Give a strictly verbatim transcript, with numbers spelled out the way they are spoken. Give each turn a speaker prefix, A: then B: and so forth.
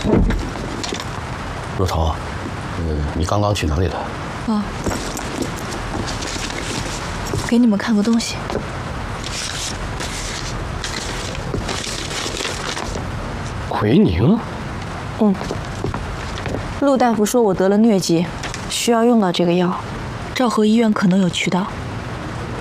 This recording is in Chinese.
A: 若彤，嗯，你刚刚去哪里了？
B: 啊，给你们看个东西。
A: 奎宁。
B: 嗯。陆大夫说我得了疟疾，需要用到这个药。兆和医院可能有渠道。